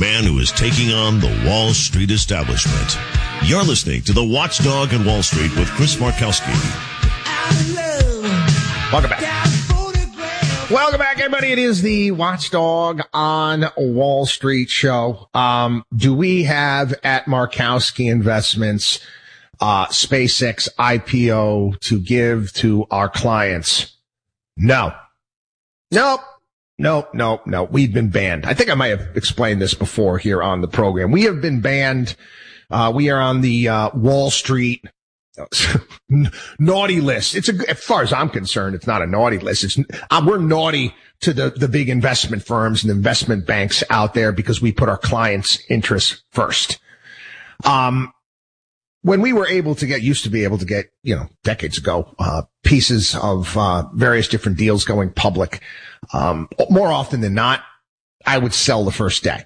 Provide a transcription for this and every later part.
man who is taking on the Wall Street establishment. You're listening to The Watchdog on Wall Street with Chris Markowski. Welcome back. Welcome back, everybody. It is the Watchdog on Wall Street show. Do we have at Markowski Investments SpaceX IPO to give to our clients? No. Nope. We've been banned. I think I might have explained this before here on the program. We have been banned. We are on the Wall Street naughty list. As far as I'm concerned, it's not a naughty list. We're naughty to the big investment firms and investment banks out there because we put our clients' interests first. When we were used to be able to get, decades ago, pieces of various different deals going public, more often than not, I would sell the first day.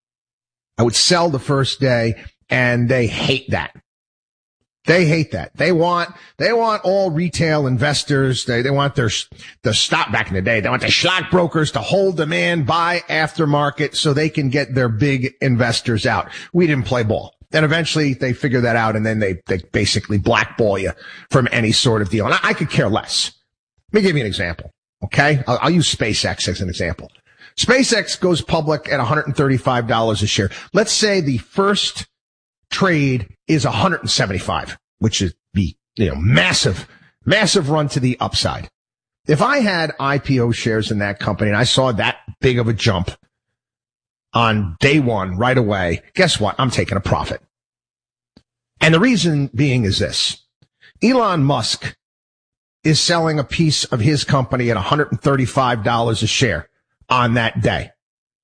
And they hate that. They want all retail investors. They want the stock back in the day. They want the stockbrokers to hold demand, buy aftermarket so they can get their big investors out. We didn't play ball. And eventually they figure that out and then they basically blackball you from any sort of deal. And I could care less. Let me give you an example. Okay. I'll use SpaceX as an example. SpaceX goes public at $135 a share. Let's say the first trade is 175, which is the, massive run to the upside. If I had IPO shares in that company and I saw that big of a jump on day one right away, guess what? I'm taking a profit. And the reason being is this. Elon Musk is selling a piece of his company at $135 a share on that day.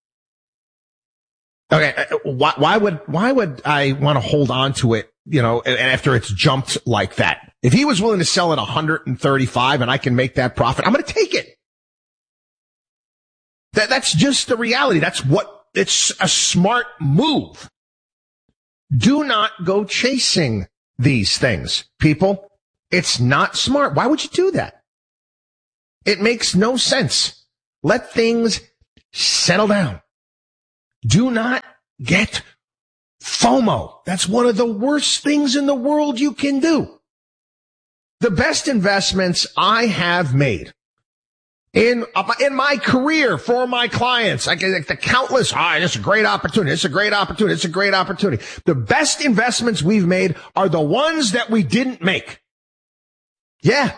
Okay, why would I want to hold on to it, after it's jumped like that? If he was willing to sell at 135 and I can make that profit, I'm going to take it. That's just the reality. It's a smart move. Do not go chasing these things, people. It's not smart. Why would you do that? It makes no sense. Let things settle down. Do not get FOMO. That's one of the worst things in the world you can do. The best investments I have made in my career for my clients, the countless, it's a great opportunity. It's a great opportunity. It's a great opportunity. The best investments we've made are the ones that we didn't make. Yeah.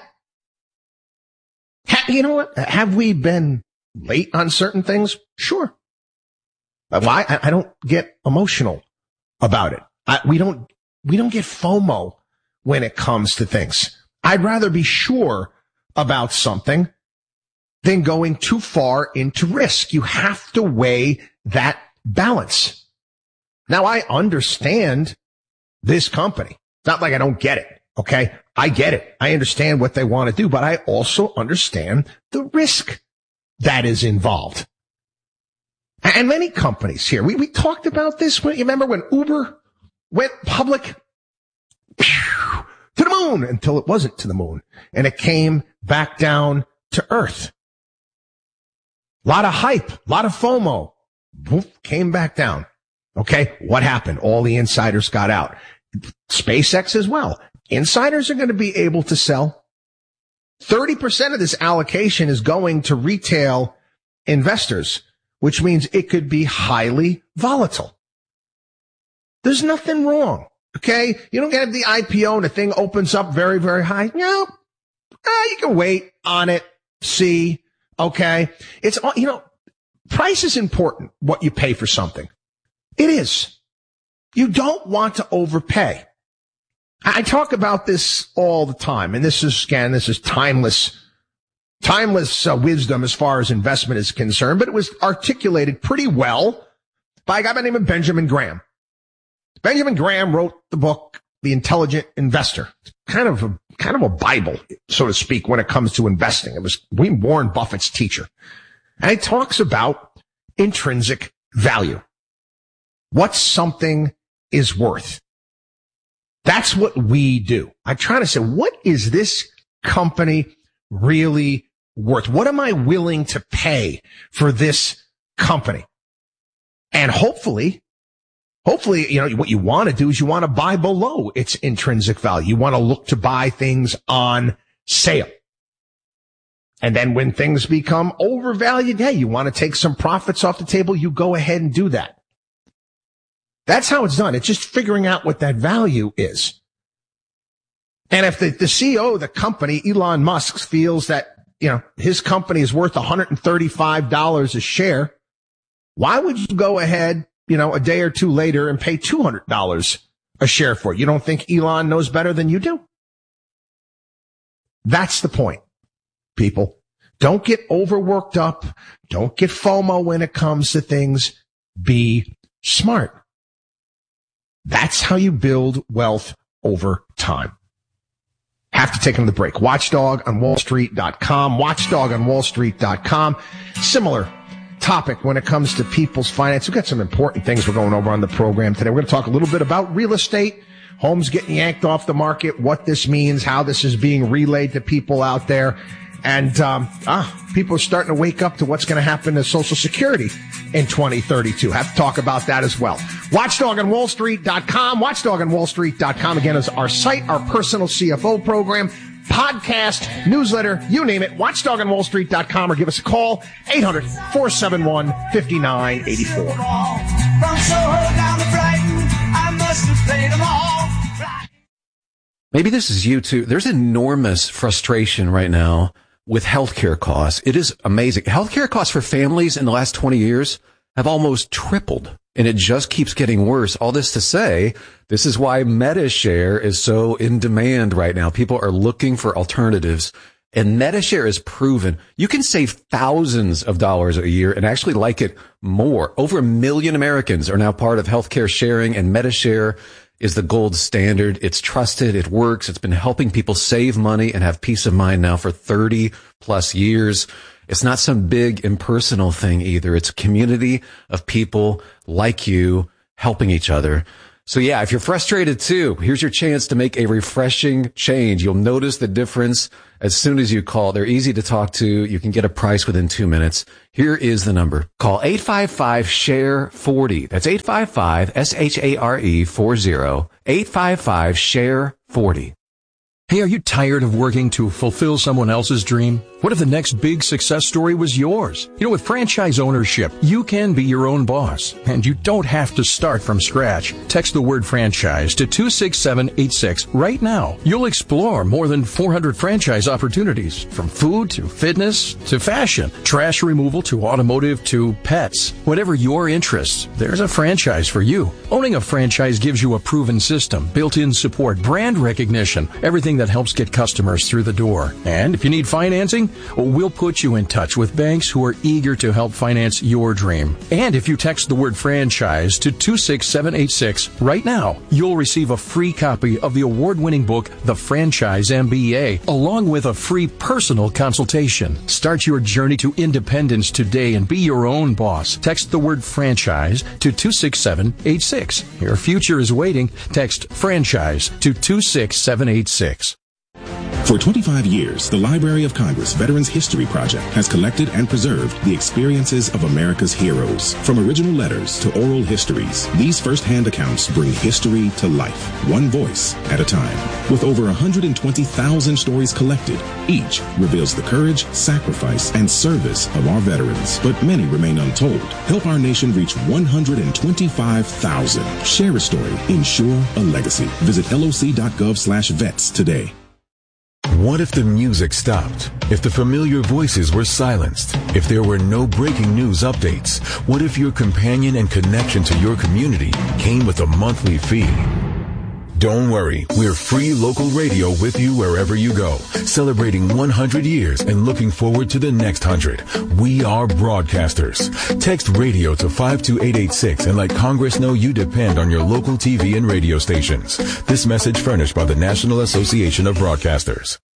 You know what? Have we been late on certain things? Sure. Why? I don't get emotional about it. We don't get FOMO when it comes to things. I'd rather be sure about something than going too far into risk. You have to weigh that balance. Now, I understand this company. It's not like I don't get it. Okay. I get it. I understand what they want to do, but I also understand the risk that is involved. And many companies here, we talked about this. You remember when Uber went public? To the moon until it wasn't to the moon. And it came back down to earth. A lot of hype, a lot of FOMO. Came back down. Okay. What happened? All the insiders got out. SpaceX as well. Insiders are going to be able to sell. 30% of this allocation is going to retail investors, which means it could be highly volatile. There's nothing wrong. Okay. You don't get the IPO and the thing opens up very, very high. No. You can wait on it. See. Okay. It's, price is important, what you pay for something. It is. You don't want to overpay. I talk about this all the time, and this is timeless wisdom as far as investment is concerned, but it was articulated pretty well by a guy by the name of Benjamin Graham. Benjamin Graham wrote the book, The Intelligent Investor. It's kind of a Bible, so to speak, when it comes to investing. It was Warren Buffett's teacher. And he talks about intrinsic value. What something is worth. That's what we do. I try to say, what is this company really worth? What am I willing to pay for this company? And hopefully, what you want to do is you want to buy below its intrinsic value. You want to look to buy things on sale. And then when things become overvalued, hey, you want to take some profits off the table, you go ahead and do that. That's how it's done. It's just figuring out what that value is. And if the CEO of the company, Elon Musk, feels that, his company is worth $135 a share, why would you go ahead, a day or two later and pay $200 a share for it? You don't think Elon knows better than you do? That's the point, people. Don't get overworked up. Don't get FOMO when it comes to things. Be smart. That's how you build wealth over time. Have to take another break. WatchdogOnWallStreet.com. WatchdogOnWallStreet.com. Similar topic when it comes to people's finance. We've got some important things we're going over on the program today. We're going to talk a little bit about real estate, homes getting yanked off the market, what this means, how this is being relayed to people out there. And people are starting to wake up to what's going to happen to Social Security in 2032. Have to talk about that as well. WatchdogOnWallStreet.com. WatchdogOnWallStreet.com, again, is our site, our personal CFO program, podcast, newsletter, you name it. WatchdogOnWallStreet.com, or give us a call, 800-471-5984. From Soho down to Brighton, I must have played them all. Maybe this is you too. There's enormous frustration right now with healthcare costs. It is amazing. Healthcare costs for families in the last 20 years have almost tripled, and it just keeps getting worse. All this to say, this is why MediShare is so in demand right now. People are looking for alternatives, and MediShare is proven. You can save thousands of dollars a year and actually like it more. Over 1 million Americans are now part of healthcare sharing, and MediShare is the gold standard. It's trusted. It works. It's been helping people save money and have peace of mind now for 30 plus years. It's not some big impersonal thing either. It's a community of people like you helping each other. So yeah, if you're frustrated too, here's your chance to make a refreshing change. You'll notice the difference as soon as you call. They're easy to talk to. You can get a price within 2 minutes. Here is the number. Call 855-SHARE-40. That's 855-SHARE-40. 855-SHARE-40. Hey, are you tired of working to fulfill someone else's dream? What if the next big success story was yours? With franchise ownership, you can be your own boss, and you don't have to start from scratch. Text the word franchise to 26786 right now. You'll explore more than 400 franchise opportunities, from food to fitness to fashion, trash removal to automotive to pets. Whatever your interests, there's a franchise for you. Owning a franchise gives you a proven system, built-in support, brand recognition, everything that helps get customers through the door. And if you need financing, we'll put you in touch with banks who are eager to help finance your dream. And if you text the word franchise to 26786 right now, you'll receive a free copy of the award-winning book, The Franchise MBA, along with a free personal consultation. Start your journey to independence today and be your own boss. Text the word franchise to 26786. Your future is waiting. Text franchise to 26786. For 25 years, the Library of Congress Veterans History Project has collected and preserved the experiences of America's heroes. From original letters to oral histories, these first-hand accounts bring history to life, one voice at a time. With over 120,000 stories collected, each reveals the courage, sacrifice, and service of our veterans. But many remain untold. Help our nation reach 125,000. Share a story. Ensure a legacy. Visit loc.gov/vets today. What if the music stopped? If the familiar voices were silenced? If there were no breaking news updates? What if your companion and connection to your community came with a monthly fee? Don't worry, we're free local radio with you wherever you go, celebrating 100 years and looking forward to the next 100. We are broadcasters. Text radio to 52886 and let Congress know you depend on your local TV and radio stations. This message furnished by the National Association of Broadcasters.